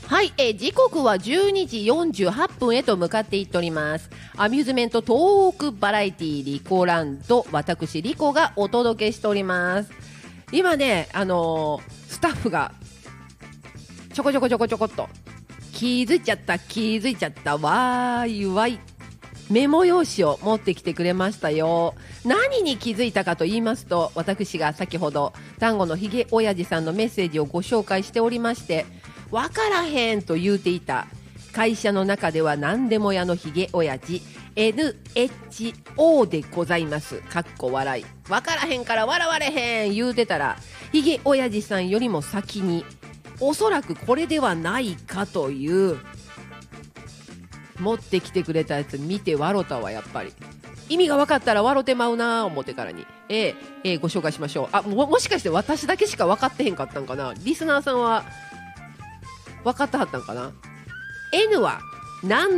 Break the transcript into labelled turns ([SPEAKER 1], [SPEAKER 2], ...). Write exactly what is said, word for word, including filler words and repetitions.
[SPEAKER 1] はい、えー時刻はじゅうにじよんじゅうはっぷんへと向かっていっております。アミューズメントトークバラエティリコランド、私リコがお届けしております。今ね、あのースタッフがちょこちょこちょこちょこっと気づいちゃった気づいちゃったわーいわいメモ用紙を持ってきてくれましたよ。何に気づいたかと言いますと、私が先ほど丹後のひげおやじさんのメッセージをご紹介しておりまして、わからへんと言うていた会社の中では何でも屋のひげおやじ エヌエイチオー でございます。かっこ笑い。わからへんから笑われへん言うてたら、ひげおやじさんよりも先におそらくこれではないかという持ってきてくれたやつ見て笑ったわ。やっぱり意味が分かったら笑ってまうな思ってからに、えーえーご紹介しましょう。あ も, もしかして私だけしか分かってへんかったんかな。リスナーさんは分かってはったんかな。 N はなん